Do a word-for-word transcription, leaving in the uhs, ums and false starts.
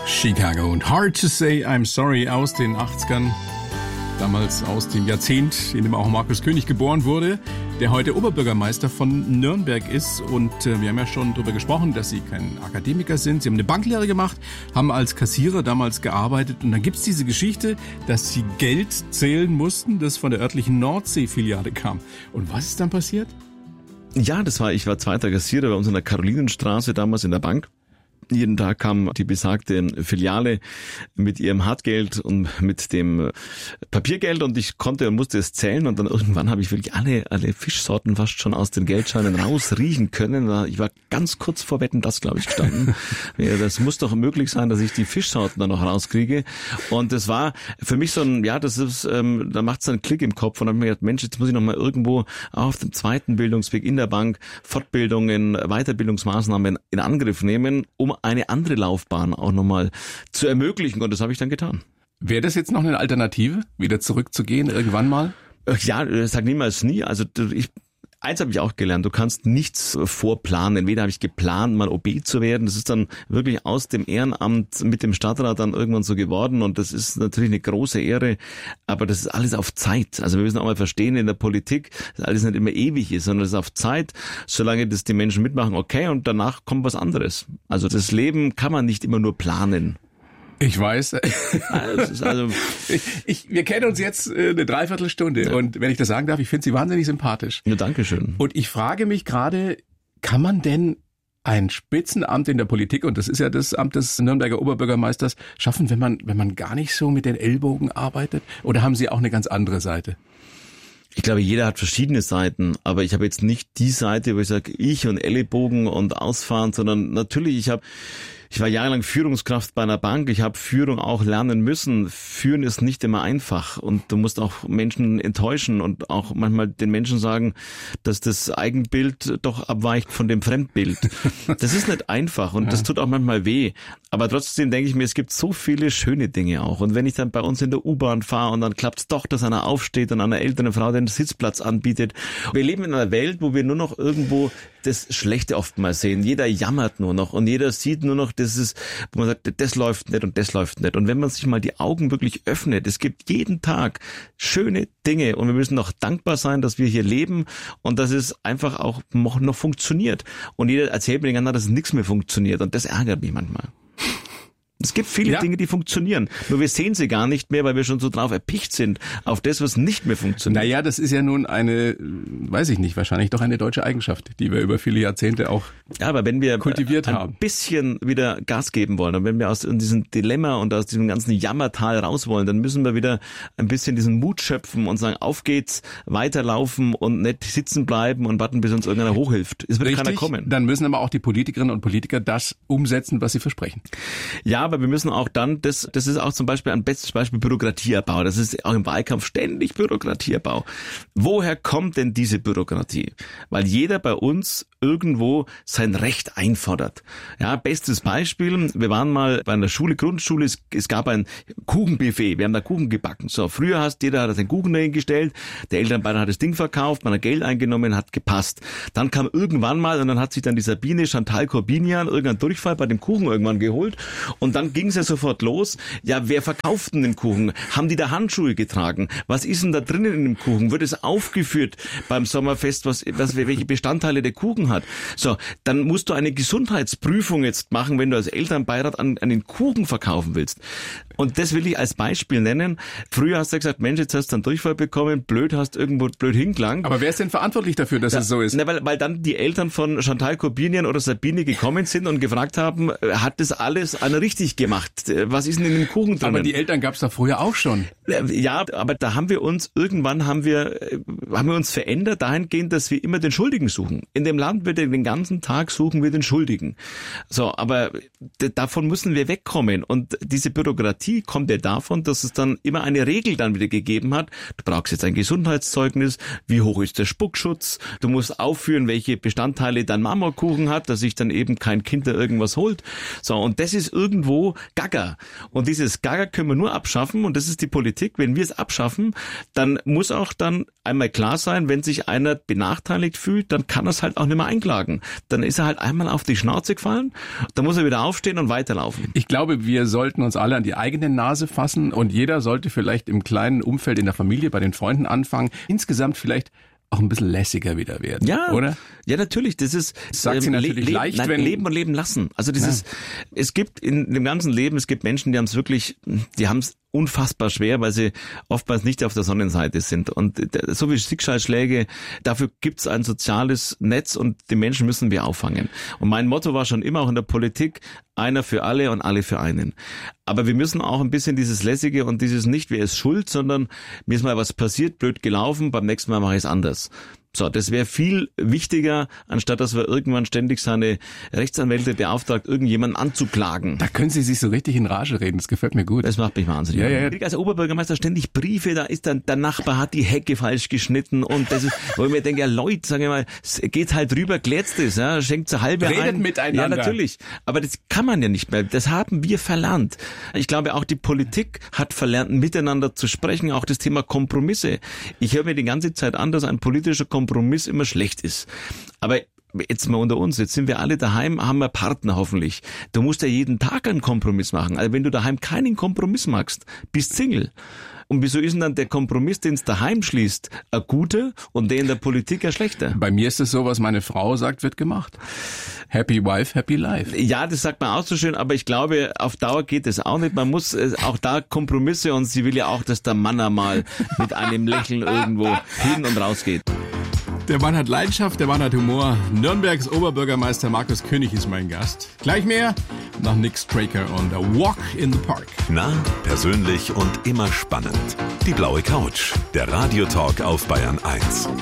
Chicago und Hard to Say I'm Sorry aus den achtzigern, damals aus dem Jahrzehnt, in dem auch Markus König geboren wurde, der heute Oberbürgermeister von Nürnberg ist. Und äh, wir haben ja schon darüber gesprochen, dass Sie kein Akademiker sind. Sie haben eine Banklehre gemacht, haben als Kassierer damals gearbeitet. Und dann gibt's diese Geschichte, dass Sie Geld zählen mussten, das von der örtlichen Nordsee-Filiale kam. Und was ist dann passiert? Ja, das war, ich war zweiter Kassierer bei uns in der Karolinenstraße, damals in der Bank. Jeden Tag kam die besagte Filiale mit ihrem Hartgeld und mit dem Papiergeld und ich konnte und musste es zählen und dann irgendwann habe ich wirklich alle alle Fischsorten fast schon aus den Geldscheinen rausriechen können. Ich war ganz kurz vor Wetten, das glaube ich gestanden. Das muss doch möglich sein, dass ich die Fischsorten dann noch rauskriege. Und das war für mich so ein, ja, das ist, ähm, da macht es einen Klick im Kopf und dann habe ich mir gedacht, Mensch, jetzt muss ich noch mal irgendwo auf dem zweiten Bildungsweg in der Bank Fortbildungen, Weiterbildungsmaßnahmen in Angriff nehmen, um eine andere Laufbahn auch nochmal zu ermöglichen. Und das habe ich dann getan. Wäre das jetzt noch eine Alternative, wieder zurückzugehen irgendwann mal? Ja, sag niemals nie. Also ich... Eins habe ich auch gelernt, du kannst nichts vorplanen. Entweder habe ich geplant, mal O B zu werden. Das ist dann wirklich aus dem Ehrenamt mit dem Stadtrat dann irgendwann so geworden. Und das ist natürlich eine große Ehre. Aber das ist alles auf Zeit. Also wir müssen auch mal verstehen in der Politik, dass alles nicht immer ewig ist, sondern es ist auf Zeit. Solange das die Menschen mitmachen, okay. Und danach kommt was anderes. Also das Leben kann man nicht immer nur planen. Ich weiß. Also, also ich, ich, wir kennen uns jetzt eine Dreiviertelstunde ja. Und wenn ich das sagen darf, ich finde Sie wahnsinnig sympathisch. Ja, danke schön. Und ich frage mich gerade, kann man denn ein Spitzenamt in der Politik, und das ist ja das Amt des Nürnberger Oberbürgermeisters, schaffen, wenn man, wenn man gar nicht so mit den Ellbogen arbeitet? Oder haben Sie auch eine ganz andere Seite? Ich glaube, jeder hat verschiedene Seiten, aber ich habe jetzt nicht die Seite, wo ich sage, ich und Ellenbogen und ausfahren, sondern natürlich, ich habe Ich war jahrelang Führungskraft bei einer Bank. Ich habe Führung auch lernen müssen. Führen ist nicht immer einfach und du musst auch Menschen enttäuschen und auch manchmal den Menschen sagen, dass das Eigenbild doch abweicht von dem Fremdbild. Das ist nicht einfach und das tut auch manchmal weh. Aber trotzdem denke ich mir, es gibt so viele schöne Dinge auch. Und wenn ich dann bei uns in der U-Bahn fahre und dann klappt es doch, dass einer aufsteht und einer älteren Frau den Sitzplatz anbietet. Wir leben in einer Welt, wo wir nur noch irgendwo das Schlechte oftmals sehen. Jeder jammert nur noch und jeder sieht nur noch, das ist, wo man sagt, das läuft nicht und das läuft nicht. Und wenn man sich mal die Augen wirklich öffnet, es gibt jeden Tag schöne Dinge und wir müssen noch dankbar sein, dass wir hier leben und dass es einfach auch noch funktioniert. Und jeder erzählt mir den ganzen Tag, dass es nichts mehr funktioniert und das ärgert mich manchmal. Es gibt viele ja. Dinge, die funktionieren. Nur wir sehen sie gar nicht mehr, weil wir schon so drauf erpicht sind auf das, was nicht mehr funktioniert. Naja, das ist ja nun eine, weiß ich nicht, wahrscheinlich doch eine deutsche Eigenschaft, die wir über viele Jahrzehnte auch ja, aber wenn wir kultiviert ein haben. bisschen wieder Gas geben wollen und wenn wir aus diesem Dilemma und aus diesem ganzen Jammertal raus wollen, dann müssen wir wieder ein bisschen diesen Mut schöpfen und sagen, auf geht's, weiterlaufen und nicht sitzen bleiben und warten, bis uns irgendeiner hochhilft. Es wird Richtig, keiner kommen. Dann müssen aber auch die Politikerinnen und Politiker das umsetzen, was sie versprechen. Ja, aber wir müssen auch dann, das, das ist auch zum Beispiel ein bestes Beispiel Bürokratieabbau. Das ist auch im Wahlkampf ständig Bürokratieabbau. Woher kommt denn diese Bürokratie? Weil jeder bei uns irgendwo sein Recht einfordert. Ja, bestes Beispiel, wir waren mal bei einer Schule, Grundschule, es, es gab ein Kuchenbuffet, wir haben da Kuchen gebacken. So, früher hast jeder hat seinen Kuchen dahingestellt, der Elternbeirat hat das Ding verkauft, man hat Geld eingenommen, hat gepasst. Dann kam irgendwann mal, und dann hat sich dann die Sabine Chantal Corbinian irgendeinen Durchfall bei dem Kuchen irgendwann geholt und dann ging es ja sofort los. Ja, wer verkauft denn den Kuchen? Haben die da Handschuhe getragen? Was ist denn da drinnen in dem Kuchen? Wird es aufgeführt beim Sommerfest, was, was welche Bestandteile der Kuchen hat? So, dann musst du eine Gesundheitsprüfung jetzt machen, wenn du als Elternbeirat an, an den Kuchen verkaufen willst. Und das will ich als Beispiel nennen. Früher hast du gesagt, Mensch, jetzt hast du einen Durchfall bekommen, blöd, hast irgendwo blöd hingelangt. Aber wer ist denn verantwortlich dafür, dass da, es so ist? Na, weil, weil dann die Eltern von Chantal Corbinian oder Sabine gekommen sind und gefragt haben, hat das alles einer richtig gemacht? Was ist denn in dem Kuchen drin? Aber die Eltern gab es da früher auch schon. Ja, aber da haben wir uns, irgendwann haben wir, haben wir uns verändert dahingehend, dass wir immer den Schuldigen suchen. In dem Land wird den ganzen Tag suchen wir den Schuldigen. So, aber davon müssen wir wegkommen. Und diese Bürokratie kommt ja davon, dass es dann immer eine Regel dann wieder gegeben hat. Du brauchst jetzt ein Gesundheitszeugnis, wie hoch ist der Spuckschutz, du musst aufführen, welche Bestandteile dein Marmorkuchen hat, dass sich dann eben kein Kind da irgendwas holt. So, und das ist irgendwo Gaga. Und dieses Gaga können wir nur abschaffen und das ist die Politik. Politik, wenn wir es abschaffen, dann muss auch dann einmal klar sein, wenn sich einer benachteiligt fühlt, dann kann er es halt auch nicht mehr einklagen. Dann ist er halt einmal auf die Schnauze gefallen, dann muss er wieder aufstehen und weiterlaufen. Ich glaube, wir sollten uns alle an die eigene Nase fassen und jeder sollte vielleicht im kleinen Umfeld in der Familie, bei den Freunden anfangen, insgesamt vielleicht auch ein bisschen lässiger wieder werden, ja, oder? Ja, natürlich. Das ist das sagt sie natürlich le- leicht, nein, wenn leben und leben lassen. Also dieses, ja. Es gibt in dem ganzen Leben, es gibt Menschen, die haben es wirklich, die haben es unfassbar schwer, weil sie oftmals nicht auf der Sonnenseite sind. Und so wie Schicksalsschläge, dafür gibt es ein soziales Netz und die Menschen müssen wir auffangen. Und mein Motto war schon immer auch in der Politik, einer für alle und alle für einen. Aber wir müssen auch ein bisschen dieses Lässige und dieses nicht, wer ist schuld, sondern mir ist mal was passiert, blöd gelaufen, beim nächsten Mal mache ich es anders. So, das wäre viel wichtiger, anstatt dass wir irgendwann ständig seine Rechtsanwälte beauftragt, irgendjemanden anzuklagen. Da können Sie sich so richtig in Rage reden, das gefällt mir gut. Das macht mich wahnsinnig. Ja, ja, ja. Ich kriege als Oberbürgermeister ständig Briefe, da ist dann der Nachbar hat die Hecke falsch geschnitten und das ist, wo ich mir denke, ja Leute, sag ich mal, geht halt rüber, klärt's das, ja, schenkt zur halbe Redet ein. miteinander. Ja, natürlich. Aber das kann man ja nicht mehr. Das haben wir verlernt. Ich glaube, auch die Politik hat verlernt, miteinander zu sprechen, auch das Thema Kompromisse. Ich höre mir die ganze Zeit an, dass ein politischer Kompromiss immer schlecht ist. Aber jetzt mal unter uns, jetzt sind wir alle daheim, haben wir Partner hoffentlich. Du musst ja jeden Tag einen Kompromiss machen. Also wenn du daheim keinen Kompromiss machst, bist Single. Und wieso ist denn dann der Kompromiss, den es daheim schließt, ein guter und der in der Politik ein schlechter? Bei mir ist es so, was meine Frau sagt, wird gemacht. Happy wife, happy life. Ja, das sagt man auch so schön, aber ich glaube, auf Dauer geht es auch nicht. Man muss auch da Kompromisse und sie will ja auch, dass der Mann einmal mit einem Lächeln irgendwo hin und raus geht. Der Mann hat Leidenschaft, der Mann hat Humor. Nürnbergs Oberbürgermeister Markus König ist mein Gast. Gleich mehr nach Nick Straker und A Walk in the Park. Nah, persönlich und immer spannend. Die blaue Couch, der Radiotalk auf Bayern eins.